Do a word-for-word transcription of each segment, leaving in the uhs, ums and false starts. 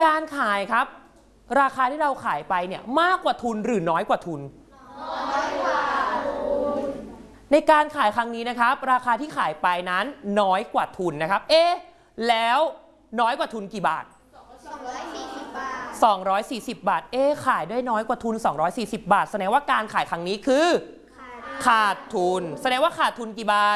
การขายครับราคาที่เราขายไปเนี่ยมากกว่าทุนหรือน้อยกว่าทุนน้อยกว่าทุนในการขายครั้งนี้นะครับราคาที่ขายไปนั้นน้อยกว่าทุนนะครับเอ๊ะแล้วน้อยกว่าทุนกี่บาทสองร้อยสี่สิบบาทสองร้อยสี่สิบบาทเอ๊ะขายได้น้อยกว่าทุนสองร้อยสี่สิบบาทแสดงว่าการขายครั้งนี้คือขาดทุนแสดงว่าขาดทุนกี่บาท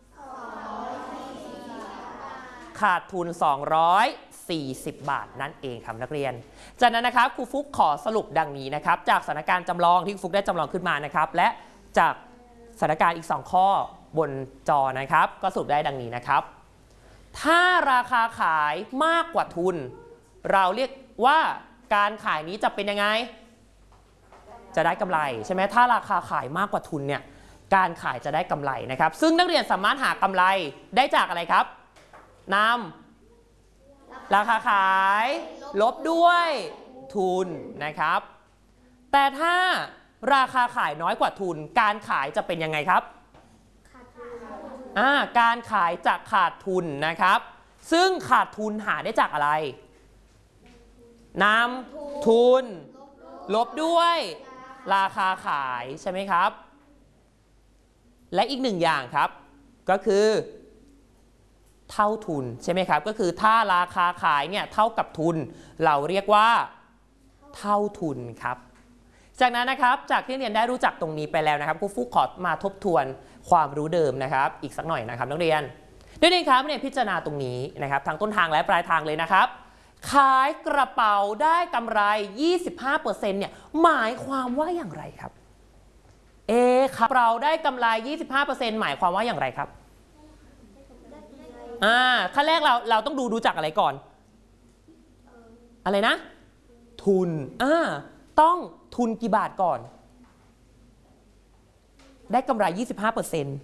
ขาดทุนสองร้อยสี่สิบบาทนั่นเองครับนักเรียนจากนั้นนะครับครูฟุกขอสรุปดังนี้นะครับจากสถานการณ์จำลองที่ครูฟุกได้จำลองขึ้นมานะครับและจากสถานการณ์อีกสองข้อบนจอนะครับก็สรุปได้ดังนี้นะครับถ้าราคาขายมากกว่าทุนเราเรียกว่าการขายนี้จะเป็นยังไงจะได้กำไรใช่ไหมถ้าราคาขายมากกว่าทุนเนี่ยการขายจะได้กำไรนะครับซึ่งนักเรียนสามารถหากำไรได้จากอะไรครับนำราคาขายลบด้วยทุนนะครับแต่ถ้าราคาขายน้อยกว่าทุนการขายจะเป็นยังไงครับอ่าการขายจะขาดทุนนะครับซึ่งขาดทุนหาได้จากอะไรนำทุนลบด้วยราคาขายใช่ไหมครับและอีกหนึ่งอย่างครับก็คือเท่าทุนใช่ไหมครับก็คือถ้าราคาขายเนี่ยเท่ากับทุนเราเรียกว่าเท่าทุนครับจากนั้นนะครับจากที่เรียนได้รู้จักตรงนี้ไปแล้วนะครับครูฟุกขอมาทบทวนความรู้เดิมนะครับอีกสักหน่อยนะครับนักเรียนด้วยนี้ครับเนี่ยพิจารณาตรงนี้นะครับทั้งต้นทางและปลายทางเลยนะครับขายกระเป๋าได้กำไร ยี่สิบห้าเปอร์เซ็นต์ เนี่ยหมายความว่าอย่างไรครับเอ๊ะกระเป๋าได้กำไร ยี่สิบห้าเปอร์เซ็นต์ หมายความว่าอย่างไรครับอ่าขั้นแรกเราเราต้องดูดูจากอะไรก่อนอะไรนะทุนอ่าต้องทุนกี่บาทก่อนได้กำไร ยี่สิบห้าเปอร์เซ็นต์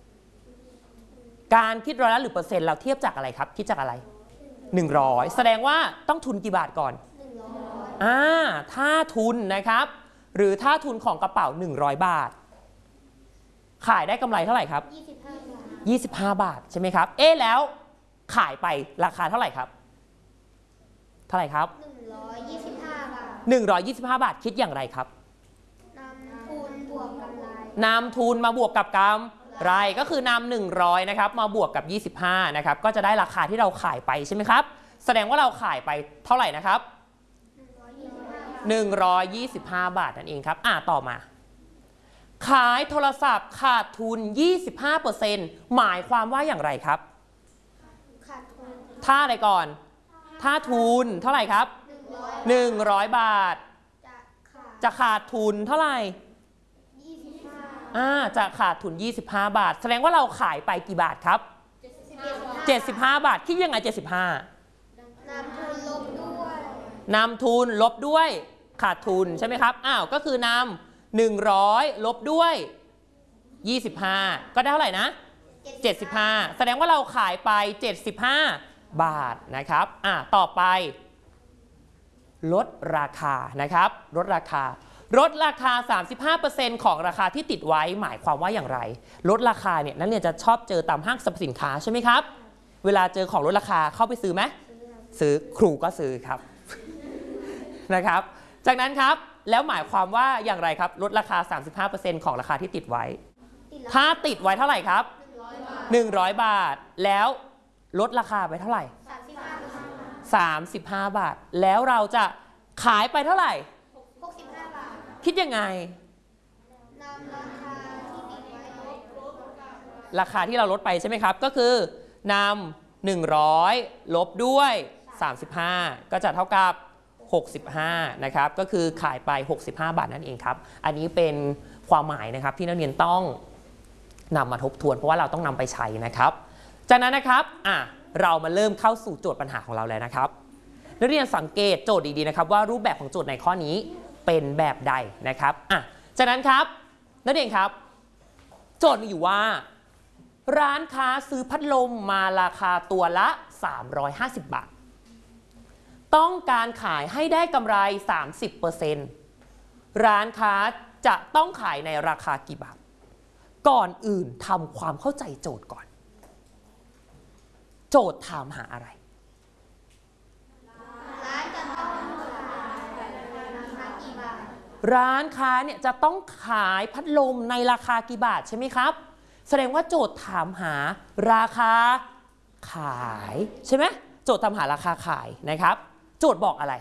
การคิดร้อยละหรือเปอร์เซ็นต์เราเทียบจากอะไรครับคิดจากอะไรหนึ่งร้อยแสดงว่าต้องทุนกี่บาทก่อนอ่าถ้าทุนนะครับหรือถ้าทุนของกระเป๋าหนึ่งร้อยบาทขายได้กำไรเท่าไหร่ครับยี่สิบห้าบาทใช่ไหมครับเอ๊ะแล้วขายไปราคาเท่าไหร่ครับเท่าไหร่ครับหนึ่งร้อยยี่สิบห้าบาทหนึ่งร้อยยี่สิบห้าบาทคิดอย่างไรครับนำทุนบวกกำไรนำทุนมาบวกกับกำไรก็คือนำหนึ่งร้อยนะครับมาบวกกับยี่สิบห้านะครับก็จะได้ราคาที่เราขายไปใช่ไหมครับแสดงว่าเราขายไปเท่าไหร่นะครับหนึ่งร้อยยี่สิบห้าบาทนั่นเองครับอ่ะต่อมาขายโทรศัพท์ขาดทุน ยี่สิบห้าเปอร์เซ็นต์ หมายความว่าอย่างไรครับขาดทุนถ้าอะไรก่อนถ้าทุนเท่าไหร่ครับหนึ่งร้อยบาทจะขาดทุนเท่าไหร่อ่าจะขาดทุนยี่สิบห้าบาทแสดงว่าเราขายไปกี่บาทครับเจ็ดสิบห้าบาทคิดยังไงเจ็ดสิบห้านำทุนลบด้วยนำทุนลบด้วยขาดทุนใช่ไหมครับอ้าวก็คือนำหนึ่งร้อยลบด้วยยี่สิบห้าก็ได้เท่าไหร่นะเจ็ดสิบห้าแสดงว่าเราขายไปเจ็ดสิบห้าบาทนะครับอ่ะต่อไปลดราคานะครับลดราคาลดราคา สามสิบห้าเปอร์เซ็นต์ ของราคาที่ติดไว้หมายความว่าอย่างไรลดราคาเนี่ยนักเรียนจะชอบเจอตามห้างสรรพสินค้าใช่ไหมครับเวลาเจอของลดราคาเข้าไปซื้อไหมซื้อครูก็ซื้อครับ นะครับจากนั้นครับแล้วหมายความว่าอย่างไรครับลดราคา สามสิบห้าเปอร์เซ็นต์ ของราคาที่ติดไว้ถ้าติดไว้เท่าไหร่ครับหนึ่งร้อยบาทแล้วลดราคาไปเท่าไหร่สามสิบห้าบาทแล้วเราจะขายไปเท่าไหร่หกสิบห้าบาทคิดยังไงนำราคาที่ติดไว้ราคาที่เราลดไปใช่ไหมครับก็คือนำหนึ่งร้อยลบด้วยสามสิบห้าก็จะเท่ากับหกสิบห้านะครับก็คือขายไปหกสิบห้าบาทนั่นเองครับอันนี้เป็นความหมายนะครับที่นักเรียนต้องนำมาทบทวนเพราะว่าเราต้องนำไปใช้นะครับจากนั้นนะครับอ่ะเรามาเริ่มเข้าสู่โจทย์ปัญหาของเราแล้วนะครับนักเรียนสังเกตโจทย์ดีๆนะครับว่ารูปแบบของโจทย์ในข้อนี้เป็นแบบใดนะครับอ่ะจากนั้นครับนักเรียนครับโจทย์มีอยู่ว่าร้านค้าซื้อพัดลมมาราคาตัวละสามร้อยห้าสิบบาทต้องการขายให้ได้กำไร สามสิบเปอร์เซ็นต์ ร้านค้าจะต้องขายในราคากี่บาทก่อนอื่นทำความเข้าใจโจทย์ก่อนโจทย์ถามหาอะไรร้านกำไรร้านค้าเนี่ยจะต้องขายพัดลมในราคากี่บาทใช่ไหมครับแสดงว่าโจทย์ถามหาราคาขายใช่ไหมโจทย์ถามหาราคาขายนะครับโจทย์บอกอะไร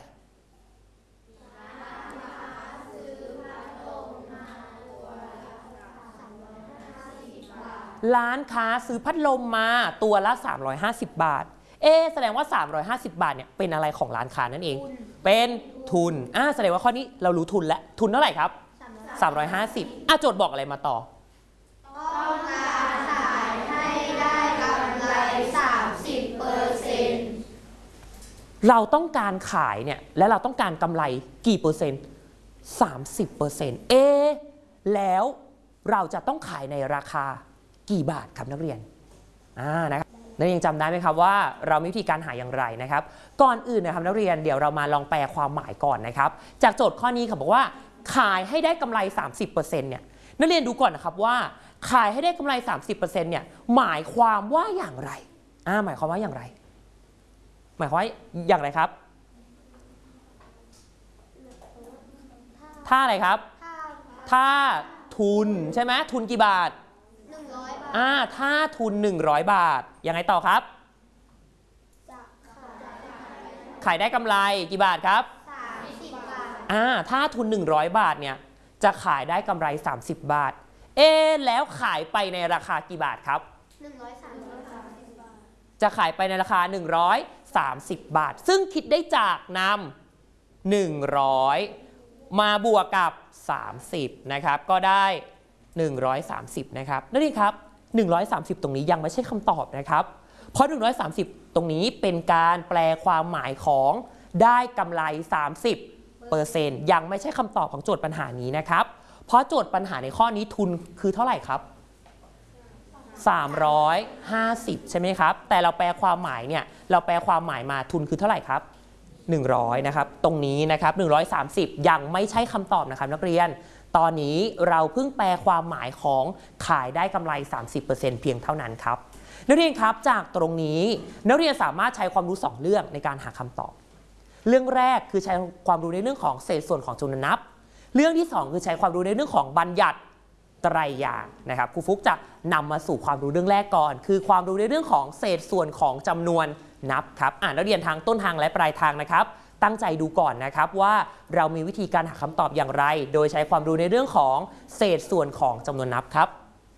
ร้านค้าซื้อพัดลมมาตัวละสามร้อยห้าสิบบาทเอ๊แสดงว่าสามร้อยห้าสิบบาทเนี่ยเป็นอะไรของร้านค้านั่นเองเป็นทุนอ่าแสดงว่าข้อนี้เรารู้ทุนแล้วทุนเท่าไหร่ครับสามร้อยห้าสิบอ่ะโจทย์บอกอะไรมาต่อต้องการขายให้ได้กำไรสามสิบเปอร์เซ็นต์เราต้องการขายเนี่ยและเราต้องการกำไรกี่เปอร์เซ็นต์สามสิบเปอร์เซ็นต์เอ๊แล้วเราจะต้องขายในราคากี่บาทครับนักเรียนอ่านะครับนักเรียนจำได้ไหมครับว่าเรามีวิธีการหาอย่างไรนะครับก่อนอื่นนะครับนักเรียนเดี๋ยวเรามาลองแปลความหมายก่อนนะครับจากโจทย์ข้อนี้เขาบอกว่าขายให้ได้กำไร สามสิบเปอร์เซ็นต์ เนี่ยนักเรียนดูก่อนนะครับว่าขายให้ได้กำไร สามสิบเปอร์เซ็นต์ เนี่ยหมายความว่าอย่างไรอ่าหมายความว่าอย่างไรหมายความว่าอย่างไรครับถ้าอะไรครับถ้าทุนใช่ไหมทุนกี่บาทหนึ่งร้อยบาทอ่าถ้าทุนหนึ่งร้อยบาทยังไงต่อครับขายได้กำไรกี่บาทครับสามสิบบาทอ่าถ้าทุนหนึ่งร้อยบาทเนี่ยจะขายได้กำไรสามสิบบาทเอ๊แล้วขายไปในราคากี่บาทครับหนึ่งร้อยสามสิบบาทจะขายไปในราคาหนึ่งร้อยสามสิบบาทซึ่งคิดได้จากนำหนึ่งร้อยมาบวกกับสามสิบนะครับก็ได้หนึ่งร้อยสามสิบนะครับนั่นเองครับหนึ่งร้อยสามสิบตรงนี้ยังไม่ใช่คำตอบนะครับเพราะหนึ่งร้อยสามสิบตรงนี้เป็นการแปลความหมายของได้กำไร สามสิบเปอร์เซ็นต์ ยังไม่ใช่คำตอบของโจทย์ปัญหานี้นะครับเพราะโจทย์ปัญหาในข้อนี้ทุนคือเท่าไหร่ครับสามร้อยห้าสิบใช่ไหมครับแต่เราแปลความหมายเนี่ยเราแปลความหมายมาทุนคือเท่าไหร่ครับหนึ่งร้อยนะครับตรงนี้นะครับหนึ่งร้อยสามสิบยังไม่ใช่คำตอบนะครับนักเรียนตอนนี้เราเพิ่งแปลความหมายของขายได้กำไร สามสิบเปอร์เซ็นต์ เพียงเท่านั้นครับนักเรียนครับจากตรงนี้นักเรียนสามารถใช้ความรู้สองเรื่องในการหาคำตอบเรื่องแรกคือใช้ความรู้ในเรื่องของเศษส่วนของจำนวนนับเรื่องที่สองคือใช้ความรู้ในเรื่องของบัญญัติไตรยางนะครับครูฟุกจะนำมาสู่ความรู้เรื่องแรกก่อนคือความรู้ในเรื่องของเศษส่วนของจำนวนนับครับอ่านนักเรียนทางต้นทางและปลายทางนะครับตั้งใจดูก่อนนะครับว่าเรามีวิธีการหาคำตอบอย่างไรโดยใช้ความรู้ในเรื่องของเศษส่วนของจำนวนนับครับ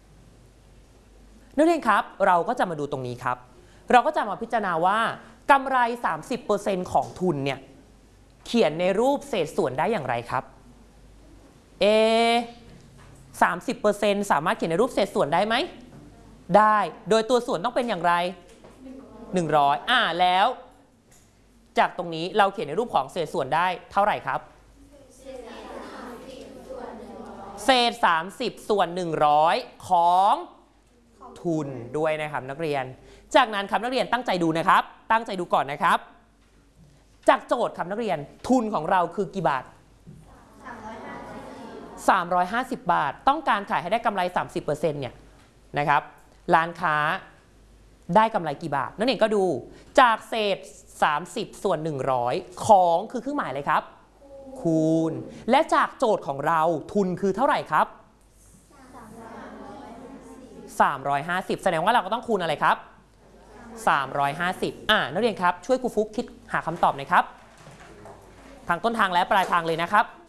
นักเรียนครับเราก็จะมาดูตรงนี้ครับเราก็จะมาพิจารณาว่ากำไร สามสิบเปอร์เซ็นต์ ของทุนเนี่ยเขียนในรูปเศษส่วนได้อย่างไรครับเอ สามสิบเปอร์เซ็นต์ สามารถเขียนในรูปเศษส่วนได้ไหมได้โดยตัวส่วนต้องเป็นอย่างไรหนึ่งร้อยอ่าแล้วจากตรงนี้เราเขียนในรูปของเศษส่วนได้เท่าไหร่ครับเศษสามสิบส่วนหนึ่งร้อยของทุนด้วยนะครับนักเรียนจากนั้นครับนักเรียนตั้งใจดูนะครับตั้งใจดูก่อนนะครับจากโจทย์ครับนักเรียนทุนของเราคือกี่บาทสามร้อยห้าสิบบาทต้องการขายให้ได้กำไร สามสิบเปอร์เซ็นต์ เนี่ยนะครับร้านค้าได้กำไรกี่บาทนั่นเองก็ดูจากเศษสามสิบส่วนหนึ่งร้อยของคือเครื่องหมายอะไรครับคูณและจากโจทย์ของเราทุนคือเท่าไหร่ครับสามร้อยห้าสิบแสดงว่าเราก็ต้องคูณอะไรครับสามร้อยห้าสิบอ่านักเรียนครับช่วยครูฟุกคิดหาคำตอบหน่อยครับทางต้นทางและปลายทางเลยนะครับ